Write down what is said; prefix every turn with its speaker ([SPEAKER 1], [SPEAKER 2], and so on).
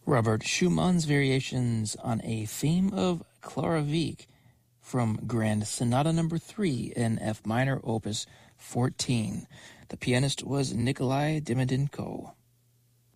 [SPEAKER 1] Robert Schumann's Variations on a Theme of Clara Wieck from Grand Sonata No. 3 in F minor, Opus 14. The pianist was Nikolai Demidенko.